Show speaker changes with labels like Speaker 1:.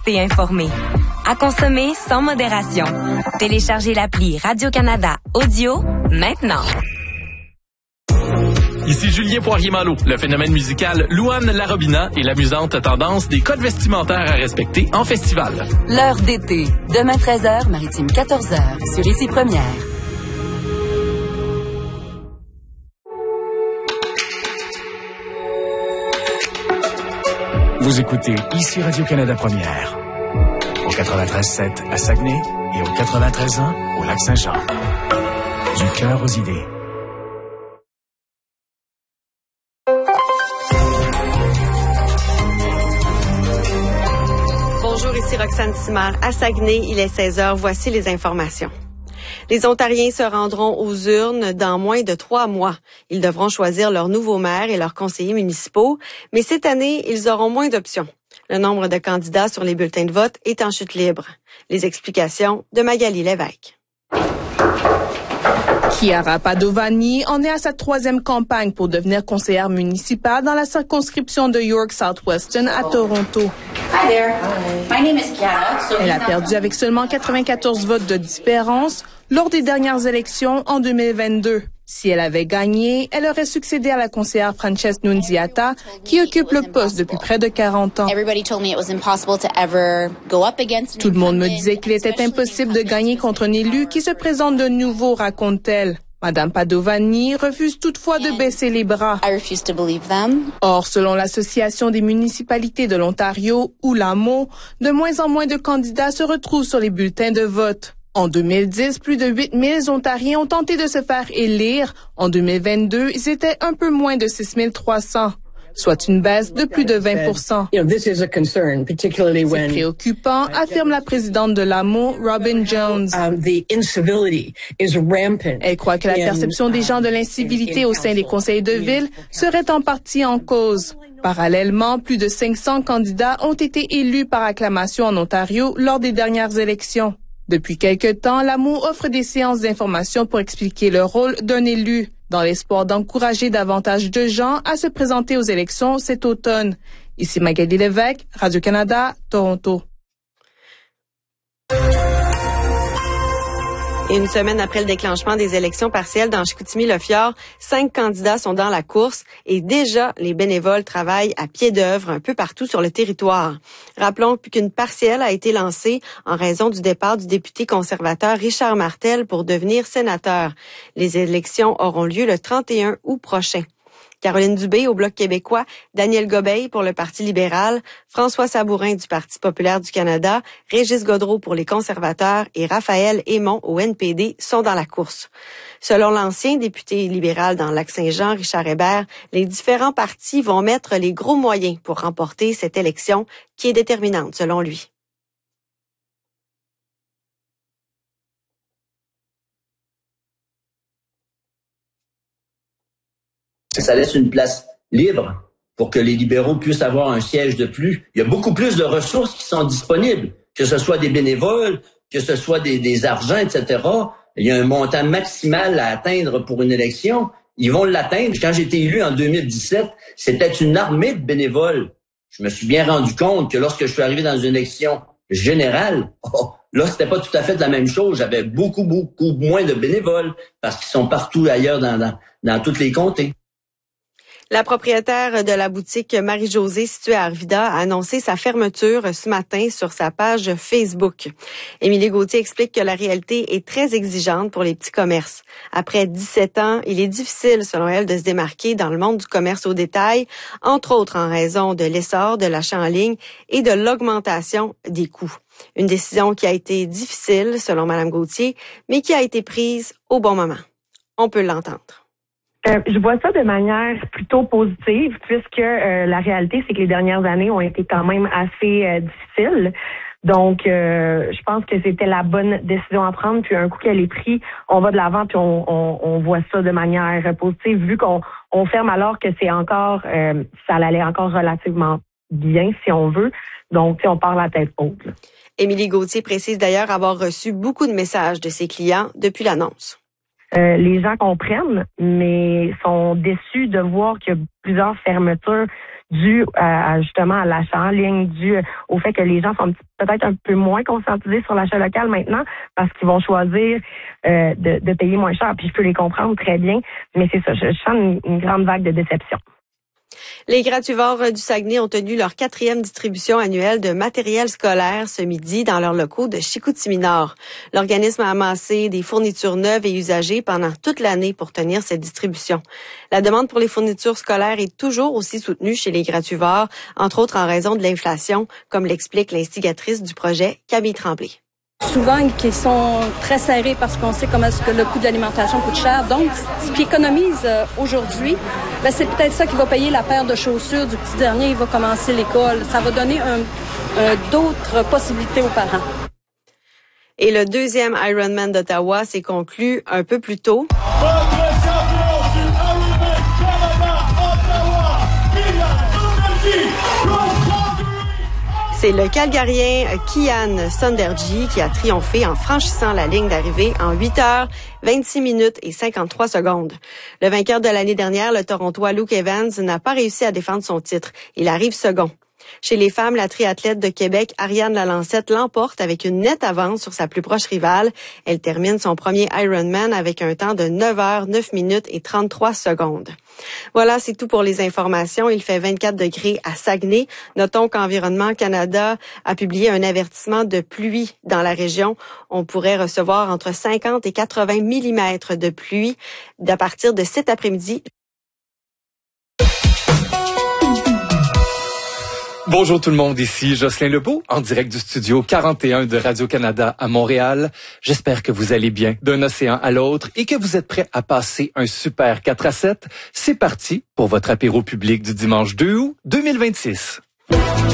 Speaker 1: rester informé. À consommer sans modération. Téléchargez l'appli Radio-Canada Audio maintenant.
Speaker 2: Ici Julien Poirier-Malo. Le phénomène musical Louane Larobina et l'amusante tendance des codes vestimentaires à respecter en festival.
Speaker 3: L'heure d'été. Demain 13h, Maritime 14h. Sur Ici Première.
Speaker 4: Vous écoutez Ici Radio-Canada Première. Au 93.7 à Saguenay et au 93.1 au Lac-Saint-Jean. Du cœur aux idées.
Speaker 5: Bonjour, ici Roxane Simard à Saguenay. Il est 16h. Voici les informations. Les Ontariens se rendront aux urnes dans moins de 3 mois. Ils devront choisir leur nouveau maire et leurs conseillers municipaux, mais cette année, ils auront moins d'options. Le nombre de candidats sur les bulletins de vote est en chute libre. Les explications de Magali Lévesque.
Speaker 6: Chiara Padovani en est à sa 3e campagne pour devenir conseillère municipale dans la circonscription de York South-Weston à Toronto.
Speaker 7: Hi there. My name is Chiara.
Speaker 6: Elle a perdu avec seulement 94 votes de différence lors des dernières élections en 2022. Si elle avait gagné, elle aurait succédé à la conseillère Frances Nunziata, qui occupe le poste depuis près de 40 ans. Tout le monde me disait qu'il était impossible de gagner contre un élu qui se présente de nouveau, raconte-t-elle. Madame Padovani refuse toutefois de baisser les bras. Or, selon l'Association des municipalités de l'Ontario, ou l'AMO, de moins en moins de candidats se retrouvent sur les bulletins de vote. En 2010, plus de 8000 Ontariens ont tenté de se faire élire. En 2022, ils étaient un peu moins de 6300, soit une baisse de plus de 20%. C'est préoccupant, affirme la présidente de l'AMO, Robin Jones. Elle croit que la perception des gens de l'incivilité au sein des conseils de ville serait en partie en cause. Parallèlement, plus de 500 candidats ont été élus par acclamation en Ontario lors des dernières élections. Depuis quelque temps, l'AMO offre des séances d'information pour expliquer le rôle d'un élu, dans l'espoir d'encourager davantage de gens à se présenter aux élections cet automne. Ici Magali Lévesque, Radio-Canada, Toronto.
Speaker 5: Et une semaine après le déclenchement des élections partielles dans Chicoutimi-Le-Fjord, 5 candidats sont dans la course et déjà les bénévoles travaillent à pied d'œuvre un peu partout sur le territoire. Rappelons qu'une partielle a été lancée en raison du départ du député conservateur Richard Martel pour devenir sénateur. Les élections auront lieu le 31 août prochain. Caroline Dubé au Bloc québécois, Daniel Gobeil pour le Parti libéral, François Sabourin du Parti populaire du Canada, Régis Gaudreault pour les conservateurs et Raphaël Aymon au NPD sont dans la course. Selon l'ancien député libéral dans Lac-Saint-Jean, Richard Hébert, les différents partis vont mettre les gros moyens pour remporter cette élection qui est déterminante selon lui.
Speaker 8: Ça laisse une place libre pour que les libéraux puissent avoir un siège de plus. Il y a beaucoup plus de ressources qui sont disponibles, que ce soit des bénévoles, que ce soit des argents, etc. Il y a un montant maximal à atteindre pour une élection. Ils vont l'atteindre. Quand j'ai été élu en 2017, c'était une armée de bénévoles. Je me suis bien rendu compte que lorsque je suis arrivé dans une élection générale, là, c'était pas tout à fait la même chose. J'avais beaucoup moins de bénévoles parce qu'ils sont partout ailleurs dans toutes les comtés.
Speaker 5: La propriétaire de la boutique Marie-Josée située à Arvida a annoncé sa fermeture ce matin sur sa page Facebook. Émilie Gauthier explique que la réalité est très exigeante pour les petits commerces. Après 17 ans, il est difficile, selon elle, de se démarquer dans le monde du commerce au détail, entre autres en raison de l'essor de l'achat en ligne et de l'augmentation des coûts. Une décision qui a été difficile, selon Mme Gauthier, mais qui a été prise au bon moment. On peut l'entendre.
Speaker 9: Je vois ça de manière plutôt positive puisque la réalité, c'est que les dernières années ont été quand même assez difficiles. Donc, je pense que c'était la bonne décision à prendre. Puis un coup qu'elle est prise, on va de l'avant puis on voit ça de manière positive vu qu'on ferme alors que c'est encore, ça allait encore relativement bien si on veut. Donc, on part la tête haute. Là.
Speaker 5: Émilie Gauthier précise d'ailleurs avoir reçu beaucoup de messages de ses clients depuis l'annonce.
Speaker 9: Les gens comprennent, mais sont déçus de voir qu'il y a plusieurs fermetures dû justement à l'achat en ligne, dû au fait que les gens sont peut-être un peu moins conscientisés sur l'achat local maintenant parce qu'ils vont choisir de payer moins cher. Puis je peux les comprendre très bien, mais c'est ça, je sens une grande vague de déception.
Speaker 5: Les Gratuvores du Saguenay ont tenu leur 4e distribution annuelle de matériel scolaire ce midi dans leurs locaux de Chicoutimi-Nord. L'organisme a amassé des fournitures neuves et usagées pendant toute l'année pour tenir cette distribution. La demande pour les fournitures scolaires est toujours aussi soutenue chez les Gratuvores, entre autres en raison de l'inflation, comme l'explique l'instigatrice du projet, Camille Tremblay.
Speaker 10: Souvent, qui sont très serrés parce qu'on sait comment est-ce que le coût de l'alimentation coûte cher. Donc, ce qu'ils économisent aujourd'hui, c'est peut-être ça qui va payer la paire de chaussures du petit dernier. Il va commencer l'école. Ça va donner d'autres possibilités aux parents.
Speaker 5: Et le 2e Ironman d'Ottawa s'est conclu un peu plus tôt. C'est le Calgarien Kian Sonderji qui a triomphé en franchissant la ligne d'arrivée en 8 heures, 26 minutes et 53 secondes. Le vainqueur de l'année dernière, le Torontois Luke Evans, n'a pas réussi à défendre son titre. Il arrive second. Chez les femmes, la triathlète de Québec, Ariane Lalancette, l'emporte avec une nette avance sur sa plus proche rivale. Elle termine son premier Ironman avec un temps de 9 heures, 9 minutes et 33 secondes. Voilà, c'est tout pour les informations. Il fait 24 degrés à Saguenay. Notons qu'Environnement Canada a publié un avertissement de pluie dans la région. On pourrait recevoir entre 50 et 80 millimètres de pluie à partir de cet après-midi.
Speaker 11: Bonjour tout le monde, ici Jocelyn Lebeau, en direct du studio 41 de Radio-Canada à Montréal. J'espère que vous allez bien d'un océan à l'autre et que vous êtes prêts à passer un super 4-7. C'est parti pour votre apéro public du dimanche 2 août 2026.